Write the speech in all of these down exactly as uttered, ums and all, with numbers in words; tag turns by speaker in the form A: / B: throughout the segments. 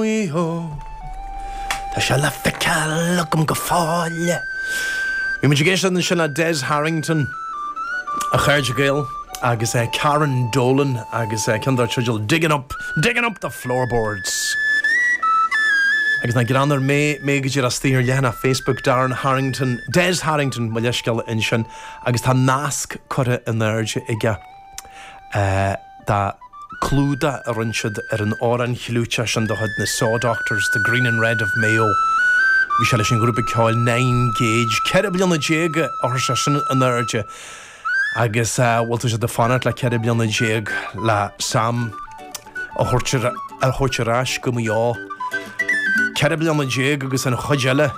A: Tá se le feicil lecham go fáile. Bhí muid géisteann sin le Des Harrington a chuirde gail agus é Karen Dolan agus é cindar trídil digging up, digging up the floorboards. Agus na grannar mé mé go dtíar a stíir leanna Facebook Darren Harrington, Des Harrington má leisceil in sin agus tá nasc chuire in airde ige uh, tá clúda a rinsead ar an áran chilúte sin do chud na Saw Doctors, the Green and Red of Mayo. Bhí se leis an grúpa cáil nine gauge, ceithre bliana déag ar se sin in airde agus bhfuilta sé de fanart le ceithre bliana déag le Sam a thuirteráis go mó ceithre bliana déag agus an chuideile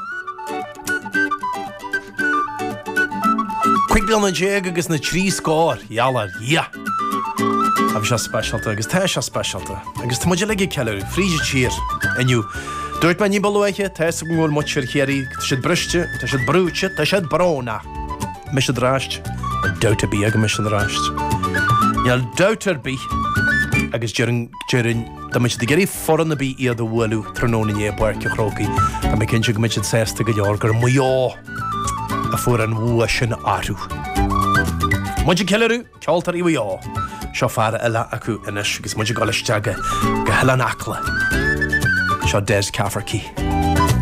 A: chuig bliana déag agus na trí scór ealar, yeah. A bhí se specialta agus tá se specialta agus tá muidir le ceir fríide tír iniu dúirt me ní bolúiche tá go bhfuil mu ar chéirí tá siad briste tá siad brúte tá siad bróna me siad ráist douta bí aga me siad ráist Neall doutar bí agus dearan dearan tá me siad géirí foran na bí iad a bhfuilú tróna é buirce chrócaí a me cinse go me siad sésta go leor gur muo a fuair an bhua sin áú muidir ceirú ceoltar í bhá seo fear eile acu inis agus muidir gáilisteige go heile an acla. Seo Des Cafferkey.